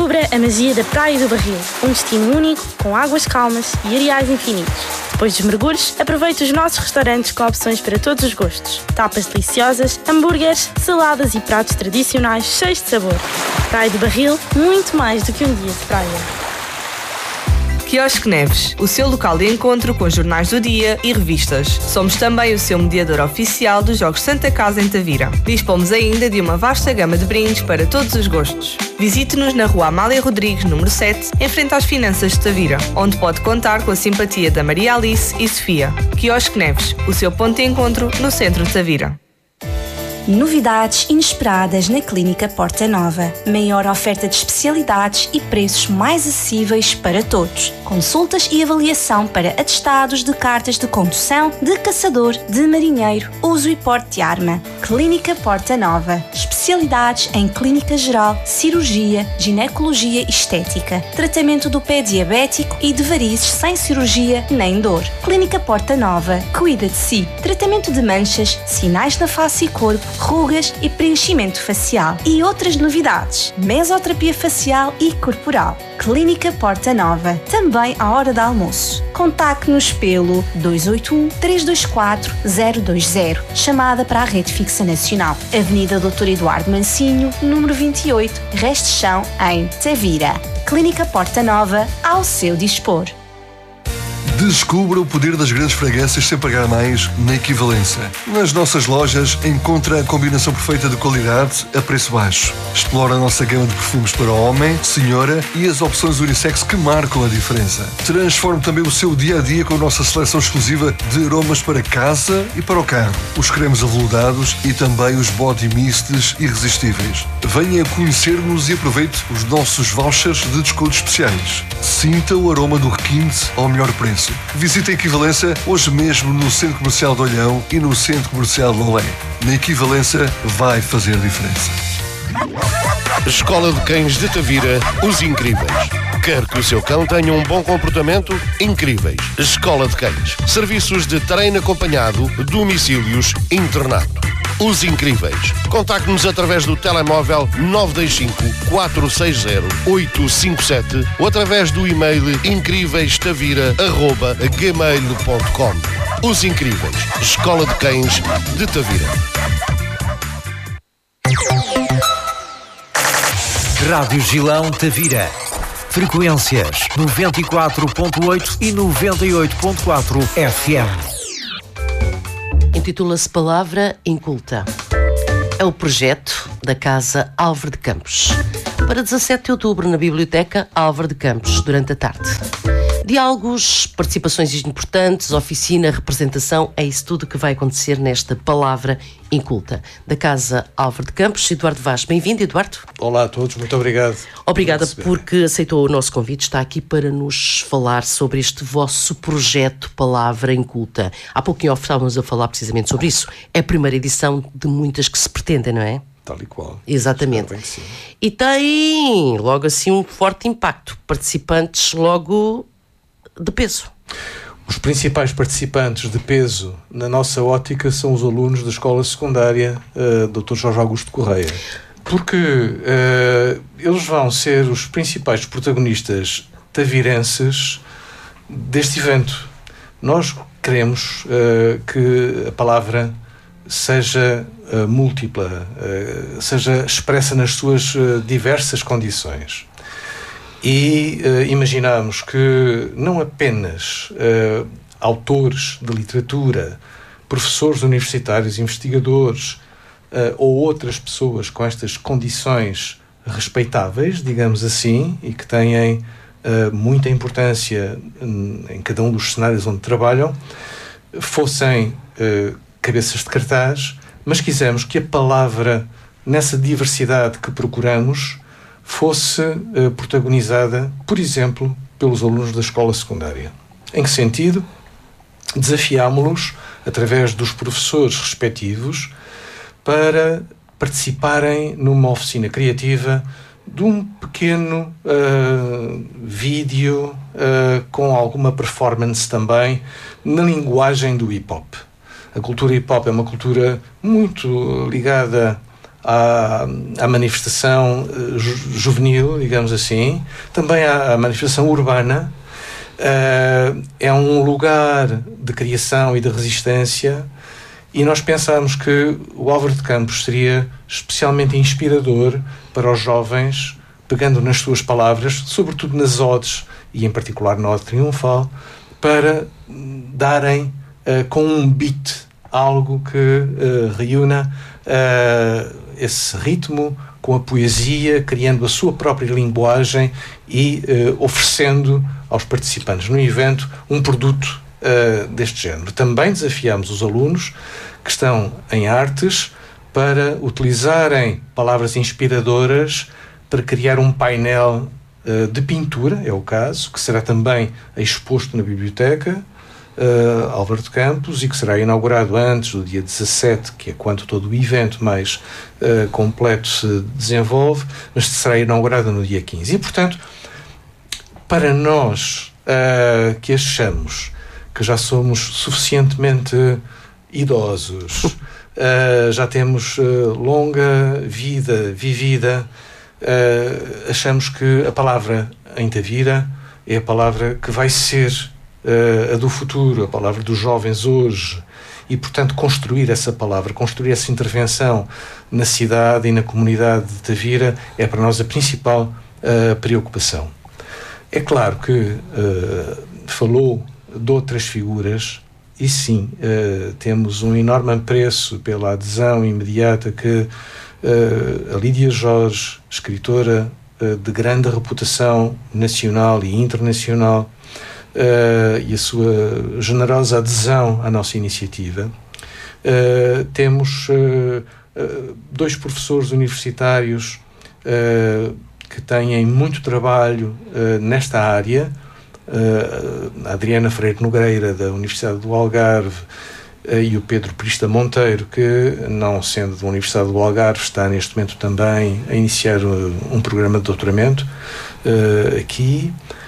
Descubra a magia da Praia do Barril, um destino único, com águas calmas e areais infinitos. Depois dos mergulhos, aproveite os nossos restaurantes com opções para todos os gostos. Tapas deliciosas, hambúrgueres, saladas e pratos tradicionais cheios de sabor. Praia do Barril, muito mais do que um dia de praia. Quiosque Neves, o seu local de encontro com jornais do dia e revistas. Somos também o seu mediador oficial dos Jogos Santa Casa em Tavira. Dispomos ainda de uma vasta gama de brindes para todos os gostos. Visite-nos na Rua Amália Rodrigues, número 7, em frente às Finanças de Tavira, onde pode contar com a simpatia da Maria Alice e Sofia. Quiosque Neves, o seu ponto de encontro no centro de Tavira. Novidades inesperadas na Clínica Porta Nova. Maior oferta de especialidades e preços mais acessíveis para todos. Consultas e avaliação para atestados de cartas de condução, de caçador, de marinheiro, uso e porte de arma. Clínica Porta Nova. Especialidades em clínica geral, cirurgia, ginecologia e estética. Tratamento do pé diabético e de varizes sem cirurgia nem dor. Clínica Porta Nova. Cuida de si. Tratamento de manchas, sinais na face e corpo, rugas e preenchimento facial. E outras novidades. Mesoterapia facial e corporal. Clínica Porta Nova. Também à hora de almoço. Contacte-nos pelo 281-324-020. Chamada para a Rede Fixa Nacional. Avenida Dr. Eduardo Mancinho, número 28, Resto de Chão, em Tavira. Clínica Porta Nova, ao seu dispor. Descubra o poder das grandes fragrâncias sem pagar mais na Equivalência. Nas nossas lojas encontra a combinação perfeita de qualidade a preço baixo. Explora a nossa gama de perfumes para homem, senhora e as opções unissex que marcam a diferença. Transforme também o seu dia-a-dia com a nossa seleção exclusiva de aromas para casa e para o carro. Os cremes aveludados e também os body mists irresistíveis. Venha conhecer-nos e aproveite os nossos vouchers de descontos especiais. Sinta o aroma do requinte ao melhor preço. Visite a Equivalência hoje mesmo no Centro Comercial de Olhão e no Centro Comercial de Lolé. Na Equivalência vai fazer diferença. Escola de Cães de Tavira, os Incríveis. Quer que o seu cão tenha um bom comportamento? Incríveis. Escola de Cães. Serviços de treino acompanhado, domicílios, internato. Os Incríveis. Contacte-nos através do telemóvel 925-460-857 ou através do e-mail incríveis-tavira@gmail.com. Os Incríveis. Escola de Cães de Tavira. Rádio Gilão Tavira. Frequências 94.8 e 98.4 FM. Intitula-se Palavra Inculta. É o projeto da Casa Álvaro de Campos. Para 17 de outubro, na Biblioteca Álvaro de Campos, durante a tarde. Diálogos, participações importantes, oficina, representação, é isso tudo que vai acontecer nesta Palavra Inculta. Da Casa Álvaro de Campos, Eduardo Vaz. Bem-vindo, Eduardo. Olá a todos, muito obrigado. Obrigada porque aceitou o nosso convite, está aqui para nos falar sobre este vosso projeto Palavra Inculta. Há pouquinho estávamos a falar precisamente sobre isso. É a primeira edição de muitas que se pretendem, não é? Tal e qual. Exatamente. E tem logo assim um forte impacto. Participantes logo de peso. Os principais participantes de peso na nossa ótica são os alunos da escola secundária Dr. Jorge Augusto Correia. Porque eles vão ser os principais protagonistas tavirenses deste evento. Nós queremos que a palavra seja múltipla, seja expressa nas suas diversas condições. E imaginamos que não apenas autores de literatura, professores universitários, investigadores ou outras pessoas com estas condições respeitáveis, digamos assim, e que têm muita importância em cada um dos cenários onde trabalham, fossem cabeças de cartaz, mas quisemos que a palavra, nessa diversidade que procuramos, fosse protagonizada, por exemplo, pelos alunos da escola secundária. Em que sentido? Desafiámo-los, através dos professores respectivos, para participarem numa oficina criativa de um pequeno vídeo com alguma performance também na linguagem do hip-hop. A cultura hip-hop é uma cultura muito ligada à manifestação juvenil, digamos assim, também à manifestação urbana. É um lugar de criação e de resistência, e nós pensámos que o Álvaro de Campos seria especialmente inspirador para os jovens, pegando nas suas palavras, sobretudo nas odes, e em particular na ode triunfal, para darem com um beat algo que reúna esse ritmo com a poesia, criando a sua própria linguagem e oferecendo aos participantes no evento um produto deste género. Também desafiamos os alunos que estão em artes para utilizarem palavras inspiradoras para criar um painel de pintura, é o caso, que será também exposto na biblioteca Álvaro de Campos, e que será inaugurado antes do dia 17, que é quando todo o evento mais completo se desenvolve, mas será inaugurado no dia 15. E, portanto, para nós que achamos que já somos suficientemente idosos, já temos longa vida vivida, achamos que a palavra em Tavira é a palavra que vai ser a do futuro, a palavra dos jovens hoje, e, portanto, construir essa palavra, construir essa intervenção na cidade e na comunidade de Tavira é para nós a principal preocupação. É claro que falou de outras figuras, e sim, temos um enorme apreço pela adesão imediata que a Lídia Jorge, escritora de grande reputação nacional e internacional, e a sua generosa adesão à nossa iniciativa. Temos 2 professores universitários que têm muito trabalho nesta área, a Adriana Freire Nogueira, da Universidade do Algarve, e o Pedro Prista Monteiro, que, não sendo da Universidade do Algarve, está neste momento também a iniciar um programa de doutoramento aqui.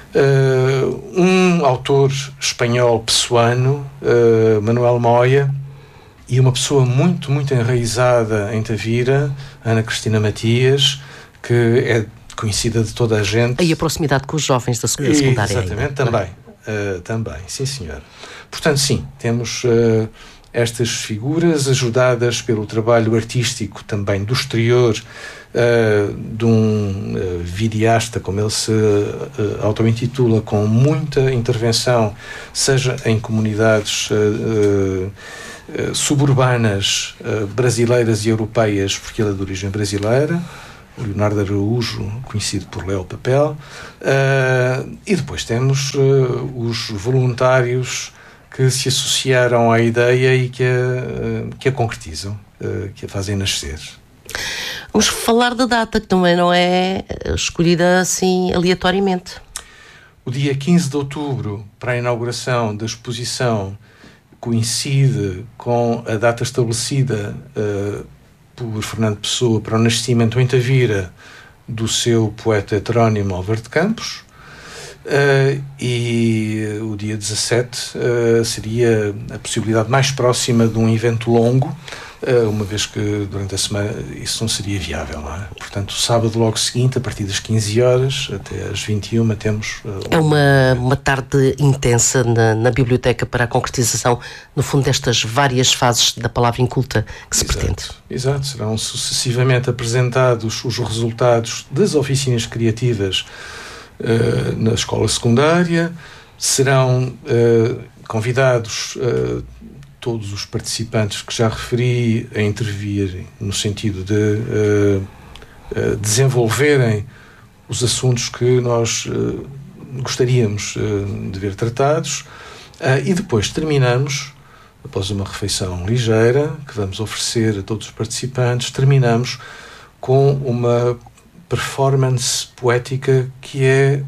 Um autor espanhol pessoano, Manuel Moya, e uma pessoa muito, muito enraizada em Tavira, Ana Cristina Matias, que é conhecida de toda a gente. E a proximidade com os jovens da secundária. Exatamente, também. Também, sim senhor. Portanto, sim, temos estas figuras ajudadas pelo trabalho artístico também do exterior, de um videasta, como ele se auto-intitula, com muita intervenção, seja em comunidades suburbanas brasileiras e europeias, porque ele é de origem brasileira, Leonardo Araújo, conhecido por Léo Papel, e depois temos os voluntários que se associaram à ideia e que a concretizam, que a fazem nascer. Vamos falar da data, que também não é escolhida assim aleatoriamente. O dia 15 de outubro, para a inauguração da exposição, coincide com a data estabelecida por Fernando Pessoa para o nascimento em Tavira do seu poeta heterónimo Álvaro de Campos, e o dia 17 seria a possibilidade mais próxima de um evento longo, uma vez que durante a semana isso não seria viável, não é? Portanto, o sábado logo seguinte, a partir das 15 horas até às 21, temos... É uma tarde intensa na biblioteca para a concretização, no fundo, destas várias fases da palavra inculta que se pretende. Exato, serão sucessivamente apresentados os resultados das oficinas criativas na escola secundária, serão convidados todos os participantes que já referi a intervir no sentido de desenvolverem os assuntos que nós gostaríamos de ver tratados, e depois terminamos, após uma refeição ligeira que vamos oferecer a todos os participantes, terminamos com uma performance poética que é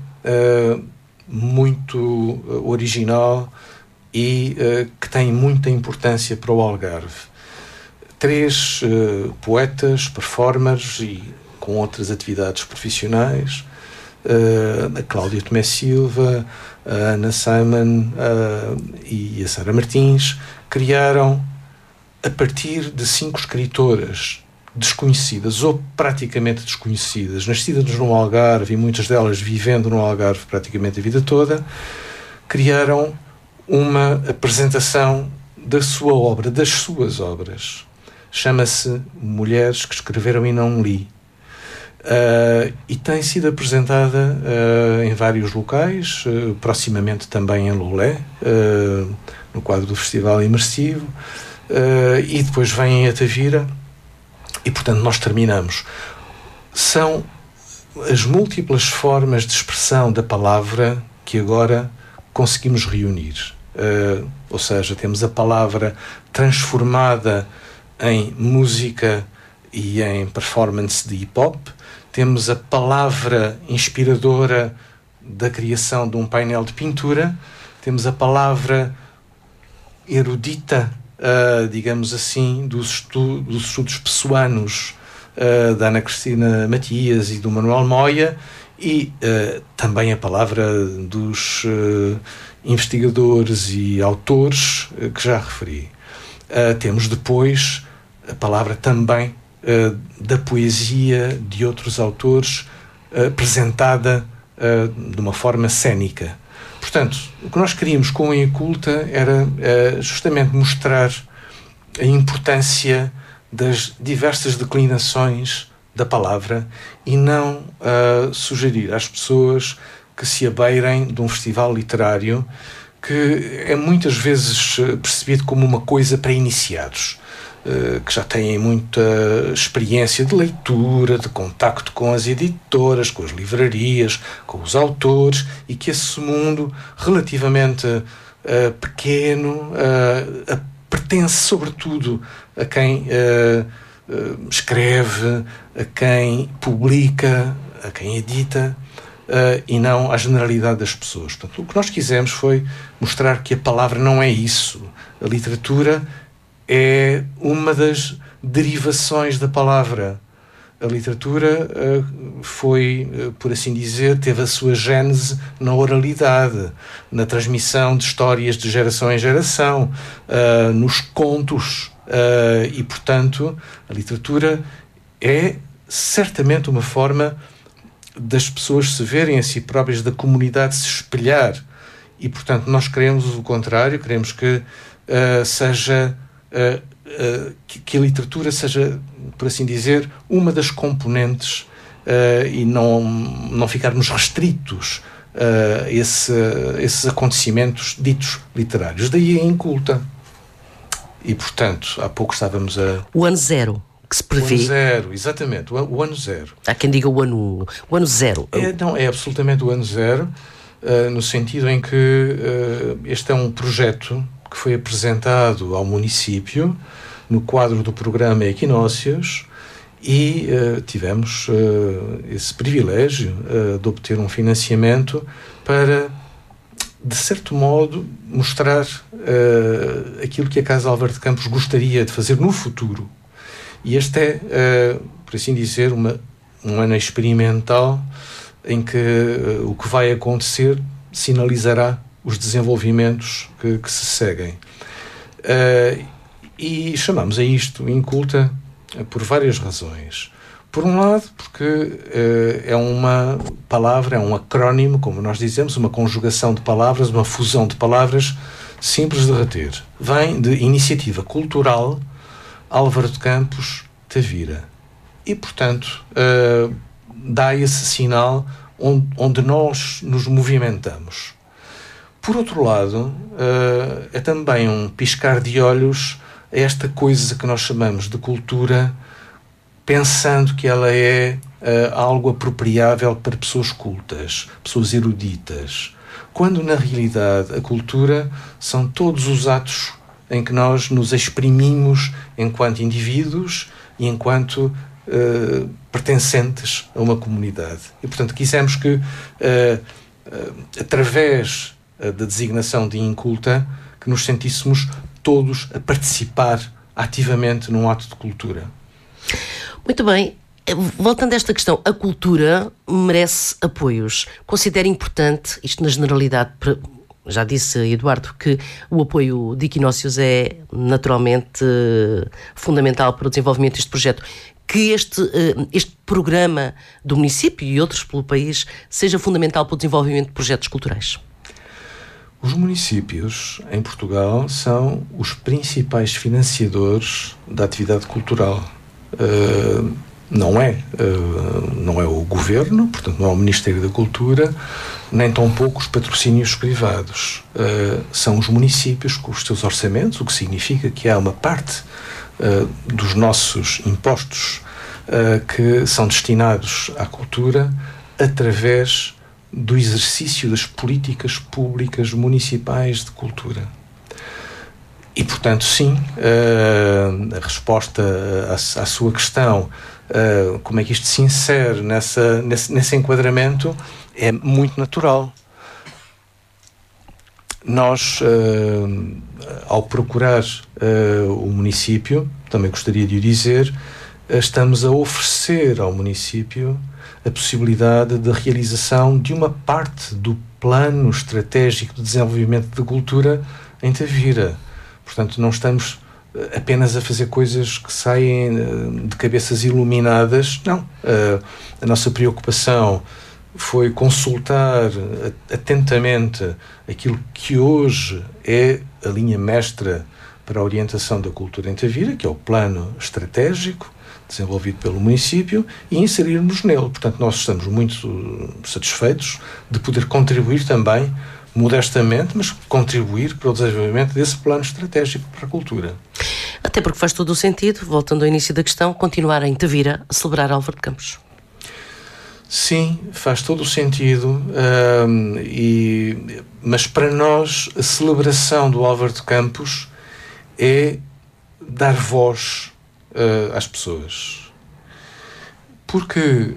muito original e que tem muita importância para o Algarve. 3 poetas, performers e com outras atividades profissionais, a Cláudia Tomé Silva, a Ana Simon e a Sara Martins, criaram, a partir de 5 escritoras desconhecidas ou praticamente desconhecidas, nascidas no Algarve e muitas delas vivendo no Algarve praticamente a vida toda, criaram uma apresentação da sua obra, das suas obras. Chama-se Mulheres que Escreveram e Não Li. E tem sido apresentada em vários locais, proximamente também em Loulé, no quadro do Festival Imersivo, e depois vem em Tavira, e portanto nós terminamos. São as múltiplas formas de expressão da palavra que agora conseguimos reunir. Ou seja, temos a palavra transformada em música e em performance de hip-hop, temos a palavra inspiradora da criação de um painel de pintura, temos a palavra erudita, digamos assim, dos estudos pessoanos da Ana Cristina Matias e do Manuel Moia, e também a palavra dos investigadores e autores que já referi. Temos depois a palavra também da poesia de outros autores apresentada de uma forma cénica. Portanto, o que nós queríamos com a Inculta era justamente mostrar a importância das diversas declinações da palavra e não sugerir às pessoas que se abeirem de um festival literário que é muitas vezes percebido como uma coisa para iniciados, que já têm muita experiência de leitura, de contacto com as editoras, com as livrarias, com os autores, e que esse mundo relativamente pequeno pertence sobretudo a quem escreve, a quem publica, a quem edita, e não à generalidade das pessoas. Portanto, o que nós quisemos foi mostrar que a palavra não é isso. A literatura é uma das derivações da palavra. A literatura foi, por assim dizer, teve a sua gênese na oralidade, na transmissão de histórias de geração em geração, nos contos, e, portanto, a literatura é certamente uma forma das pessoas se verem a si próprias, da comunidade se espelhar. E, portanto, nós queremos o contrário, queremos que seja... que a literatura seja, por assim dizer, uma das componentes, e não ficarmos restritos a esses acontecimentos ditos literários. Daí a Inculta. E, portanto, há pouco estávamos o ano zero, que se prevê. O ano zero, exatamente, o ano zero. Há quem diga o ano zero. É absolutamente o ano zero, no sentido em que este é um projeto que foi apresentado ao município no quadro do programa Equinócios, e tivemos esse privilégio de obter um financiamento para, de certo modo, mostrar aquilo que a Casa Álvaro de Campos gostaria de fazer no futuro. E este é, por assim dizer, um ano experimental em que o que vai acontecer sinalizará os desenvolvimentos que se seguem. E chamamos a isto Inculta por várias razões. Por um lado, porque é uma palavra, é um acrónimo, como nós dizemos, uma conjugação de palavras, uma fusão de palavras simples de reter. Vem de Iniciativa Cultural Álvaro de Campos Tavira. E, portanto, dá esse sinal onde nós nos movimentamos. Por outro lado, é também um piscar de olhos a esta coisa que nós chamamos de cultura, pensando que ela é algo apropriável para pessoas cultas, pessoas eruditas, quando na realidade a cultura são todos os atos em que nós nos exprimimos enquanto indivíduos e enquanto pertencentes a uma comunidade. E, portanto, quisemos que, através da designação de Inculta, que nos sentíssemos todos a participar ativamente num ato de cultura. Muito bem. Voltando a esta questão, a cultura merece apoios. Considero importante, isto na generalidade, já disse Eduardo que o apoio de Equinócios é naturalmente fundamental para o desenvolvimento deste projeto. que este programa do município e outros pelo país seja fundamental para o desenvolvimento de projetos culturais? Os municípios em Portugal são os principais financiadores da atividade cultural. Não é o Governo, portanto não é o Ministério da Cultura, nem tampouco os patrocínios privados. São os municípios com os seus orçamentos, o que significa que há uma parte dos nossos impostos que são destinados à cultura através do exercício das políticas públicas municipais de cultura. E, portanto, sim, a resposta à sua questão, como é que isto se insere nesse enquadramento, é muito natural. Nós, ao procurar o município, também gostaria de o dizer, estamos a oferecer ao município a possibilidade de realização de uma parte do plano estratégico de desenvolvimento da cultura em Tavira. Portanto, não estamos apenas a fazer coisas que saem de cabeças iluminadas. Não. A nossa preocupação foi consultar atentamente aquilo que hoje é a linha mestra para a orientação da cultura em Tavira, que é o plano estratégico desenvolvido pelo município, e inserirmos nele. Portanto, nós estamos muito satisfeitos de poder contribuir também, modestamente, mas contribuir para o desenvolvimento desse plano estratégico para a cultura. Até porque faz todo o sentido, voltando ao início da questão, continuar em Tavira a celebrar Álvaro de Campos. Sim, faz todo o sentido, mas para nós a celebração do Álvaro de Campos é dar voz às pessoas. Porque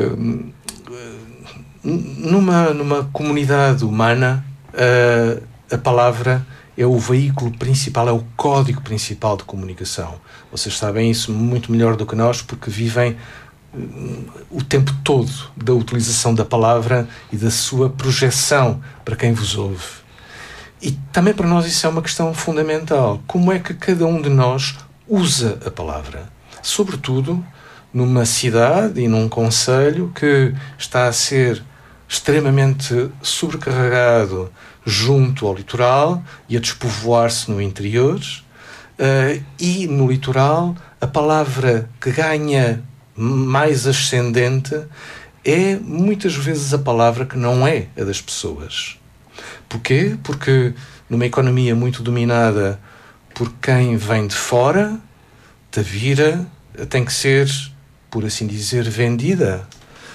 numa comunidade humana a palavra é o veículo principal, é o código principal de comunicação. Vocês sabem isso muito melhor do que nós, porque vivem o tempo todo da utilização da palavra e da sua projeção para quem vos ouve. E também para nós isso é uma questão fundamental. Como é que cada um de nós usa a palavra? Sobretudo numa cidade e num concelho que está a ser extremamente sobrecarregado junto ao litoral e a despovoar-se no interior, e no litoral a palavra que ganha mais ascendente é muitas vezes a palavra que não é a das pessoas. Porquê? Porque numa economia muito dominada por quem vem de fora, Tavira tem que ser, por assim dizer, vendida.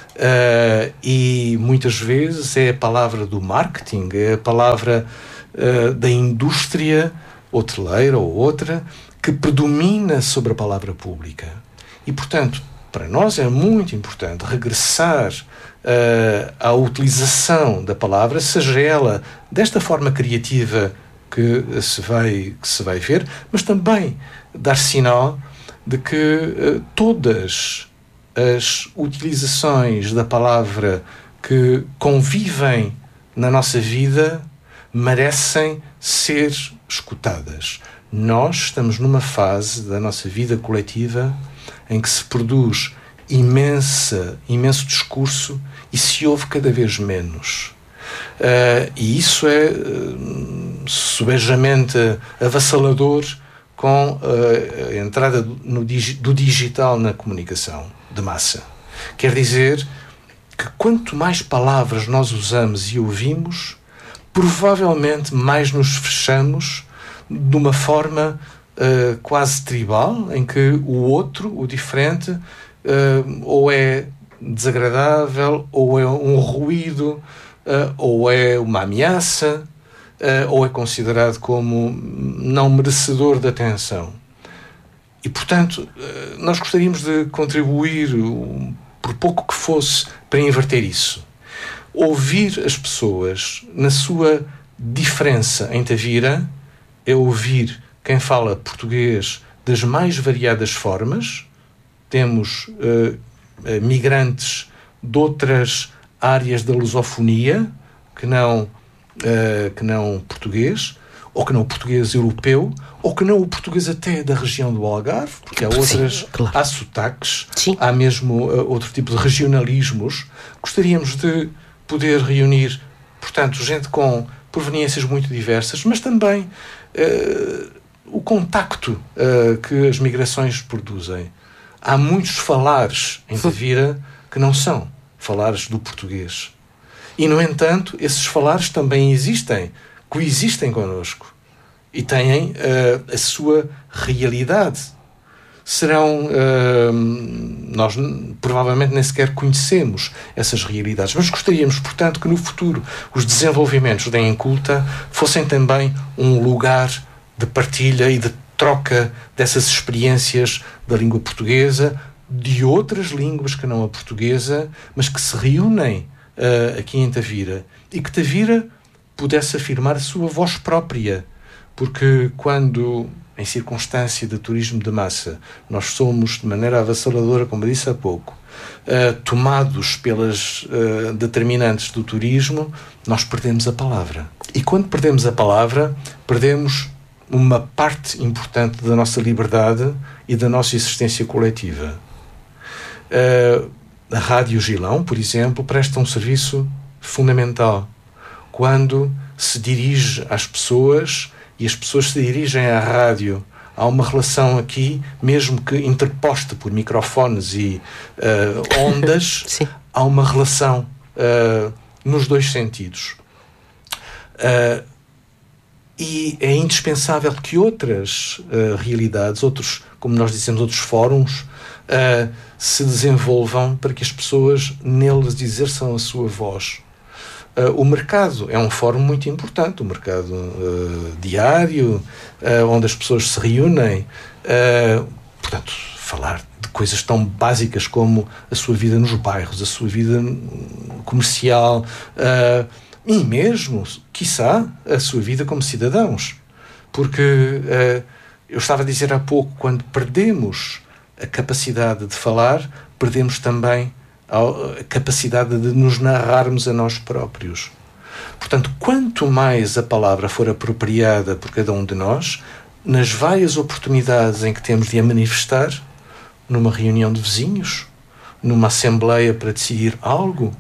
E muitas vezes é a palavra do marketing, é a palavra da indústria hoteleira ou outra que predomina sobre a palavra pública. E, portanto, para nós é muito importante regressar à utilização da palavra, seja ela desta forma criativa que se vai ver, mas também dar sinal de que todas as utilizações da palavra que convivem na nossa vida merecem ser escutadas. Nós estamos numa fase da nossa vida coletiva em que se produz imenso discurso e se ouve cada vez menos. E isso é subejamente avassalador com a entrada do digital na comunicação de massa. Quer dizer que quanto mais palavras nós usamos e ouvimos, provavelmente mais nos fechamos de uma forma quase tribal, em que o outro, o diferente, ou é desagradável, ou é um ruído, ou é uma ameaça, ou é considerado como não merecedor de atenção. E, portanto, nós gostaríamos de contribuir, por pouco que fosse, para inverter isso. Ouvir as pessoas na sua diferença em Tavira é ouvir quem fala português das mais variadas formas. Temos migrantes de outras áreas da lusofonia que não português. ou que não o português europeu, ou que não o português até da região do Algarve, porque há outras, claro. Há sotaques, há mesmo outro tipo de regionalismos. Gostaríamos de poder reunir, portanto, gente com proveniências muito diversas, mas também o contacto que as migrações produzem. Há muitos falares em Tavira que não são falares do português. E, no entanto, esses falares também existem, coexistem connosco e têm a sua realidade. Nós provavelmente nem sequer conhecemos essas realidades, mas gostaríamos, portanto, que no futuro os desenvolvimentos da Inculta fossem também um lugar de partilha e de troca dessas experiências da língua portuguesa, de outras línguas que não a portuguesa, mas que se reúnem aqui em Tavira, e que Tavira pudesse afirmar a sua voz própria, porque quando, em circunstância de turismo de massa, nós somos, de maneira avassaladora, como eu disse há pouco, tomados pelas determinantes do turismo, nós perdemos a palavra. E quando perdemos a palavra, perdemos uma parte importante da nossa liberdade e da nossa existência coletiva. A Rádio Gilão, por exemplo, presta um serviço fundamental quando se dirige às pessoas e as pessoas se dirigem à rádio. Há uma relação aqui, mesmo que interposta por microfones e ondas, há uma relação nos dois sentidos. E é indispensável que outras realidades, outros, como nós dizemos, outros fóruns, se desenvolvam para que as pessoas neles exerçam a sua voz. O mercado é um fórum muito importante, o mercado diário, onde as pessoas se reúnem, portanto, falar de coisas tão básicas como a sua vida nos bairros, a sua vida comercial, e mesmo, quiçá, a sua vida como cidadãos. Porque eu estava a dizer há pouco, quando perdemos a capacidade de falar, perdemos também a capacidade de nos narrarmos a nós próprios. Portanto, quanto mais a palavra for apropriada por cada um de nós, nas várias oportunidades em que temos de a manifestar, numa reunião de vizinhos, numa assembleia para decidir algo,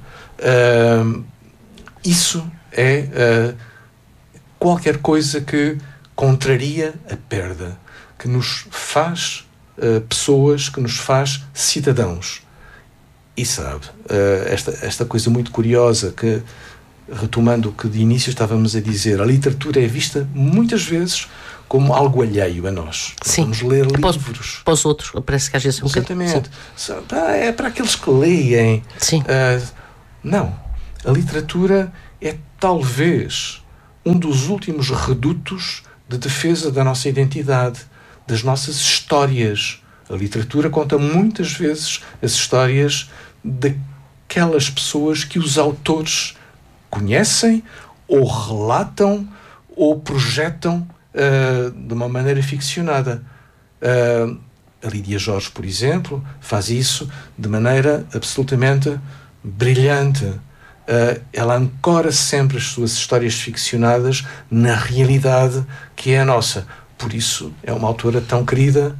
isso é qualquer coisa que contraria a perda, que nos faz pessoas, que nos faz cidadãos. E sabe, esta coisa muito curiosa que, retomando o que de início estávamos a dizer, a literatura é vista muitas vezes como algo alheio a nós. Sim. Vamos ler livros. Para os outros, parece que às vezes é um Exatamente. É para aqueles que leem. Sim. Não. A literatura é talvez um dos últimos redutos de defesa da nossa identidade, das nossas histórias. A literatura conta muitas vezes as histórias daquelas pessoas que os autores conhecem, ou relatam, ou projetam de uma maneira ficcionada. A Lídia Jorge, por exemplo, faz isso de maneira absolutamente brilhante. Ela ancora sempre as suas histórias ficcionadas na realidade que é a nossa. Por isso é uma autora tão querida,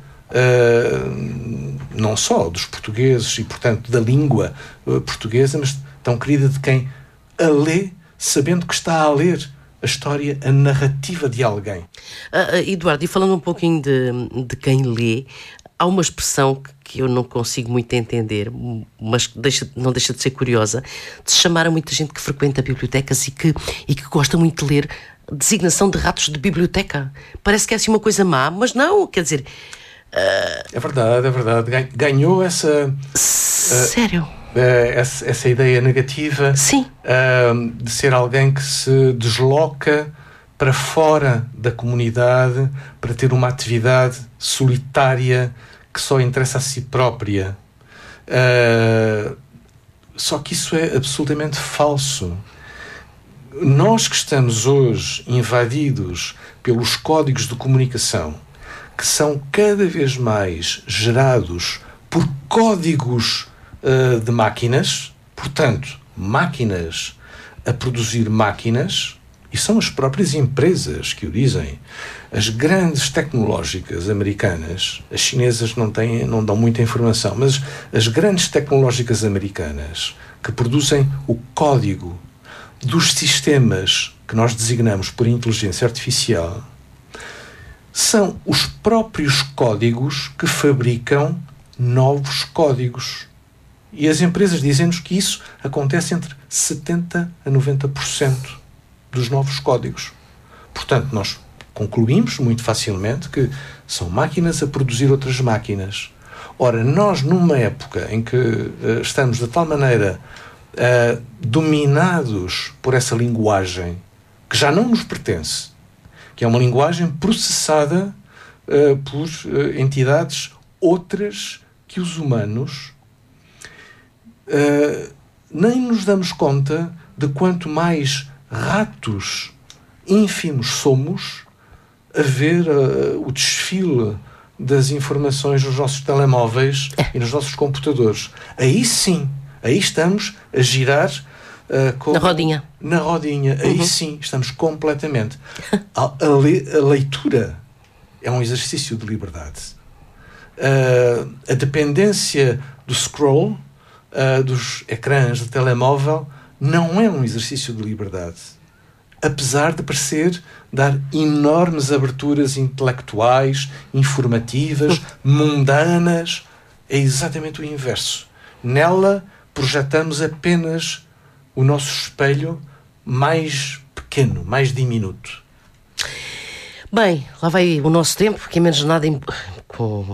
não só dos portugueses e, portanto, da língua portuguesa, mas tão querida de quem a lê, sabendo que está a ler a história, a narrativa de alguém. Eduardo, e falando um pouquinho de quem lê, há uma expressão que eu não consigo muito entender, mas não deixa de ser curiosa, de se chamar a muita gente que frequenta bibliotecas e que gosta muito de ler, designação de ratos de biblioteca. Parece que é assim uma coisa má, mas não, quer dizer... É verdade. Ganhou essa... Sério? Essa ideia negativa. Sim. De ser alguém que se desloca para fora da comunidade para ter uma atividade solitária que só interessa a si própria. Só que isso é absolutamente falso. Nós que estamos hoje invadidos pelos códigos de comunicação, que são cada vez mais gerados por códigos de máquinas, portanto, máquinas a produzir máquinas, e são as próprias empresas que o dizem. As grandes tecnológicas americanas, as chinesas não dão muita informação, mas as grandes tecnológicas americanas que produzem o código dos sistemas que nós designamos por inteligência artificial são os próprios códigos que fabricam novos códigos. E as empresas dizem-nos que isso acontece entre 70% a 90% dos novos códigos. Portanto, nós concluímos muito facilmente que são máquinas a produzir outras máquinas. Ora, nós numa época em que estamos de tal maneira dominados por essa linguagem que já não nos pertence, que é uma linguagem processada por entidades outras que os humanos, nem nos damos conta de quanto mais ratos ínfimos somos a ver o desfile das informações nos nossos telemóveis e nos nossos computadores. Aí sim, aí estamos a girar na rodinha. Aí sim, estamos completamente. A leitura é um exercício de liberdade. A dependência do scroll, dos ecrãs de telemóvel, não é um exercício de liberdade. Apesar de parecer dar enormes aberturas intelectuais, informativas, mundanas, é exatamente o inverso. Nela projetamos apenas o nosso espelho mais pequeno, mais diminuto. Bem, lá vai o nosso tempo, que é menos nada com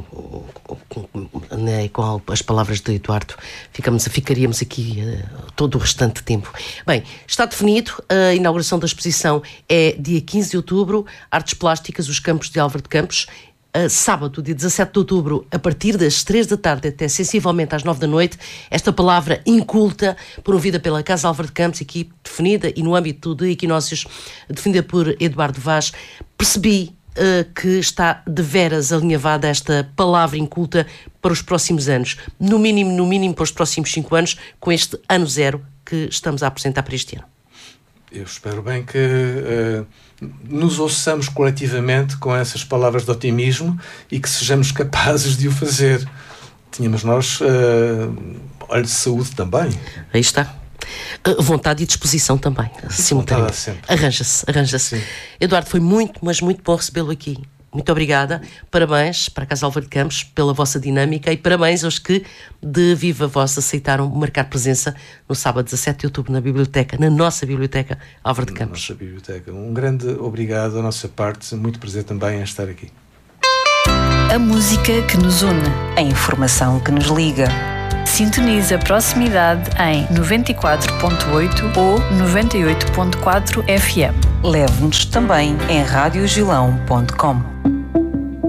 as palavras de Eduardo. Ficaríamos aqui todo o restante tempo. Bem, está definido, a inauguração da exposição é dia 15 de outubro, Artes Plásticas, os Campos de Álvaro de Campos. Sábado, dia 17 de outubro, a partir das 3 da tarde até sensivelmente às 9 da noite, esta palavra inculta, promovida pela Casa Álvaro de Campos, aqui definida e no âmbito de equinócios, definida por Eduardo Vaz. Percebi que está de veras alinhavada esta palavra inculta para os próximos anos, no mínimo para os próximos 5 anos, com este ano zero que estamos a apresentar para este ano. Eu espero bem que nos ouçamos coletivamente com essas palavras de otimismo e que sejamos capazes de o fazer. Tínhamos nós olho de saúde também. Aí está. Vontade e disposição também, simultaneamente. Arranja-se. Sim. Eduardo, foi muito, mas muito bom recebê-lo aqui. Muito obrigada. Parabéns para a Casa Álvaro de Campos pela vossa dinâmica e parabéns aos que de viva voz aceitaram marcar presença no sábado 17 de outubro na biblioteca, na nossa biblioteca Álvaro de Campos. Nossa biblioteca. Um grande obrigado da nossa parte. Muito prazer também em estar aqui. A música que nos une, a informação que nos liga. Sintonize a proximidade em 94.8 ou 98.4 FM. Leve-nos também em radiogilão.com.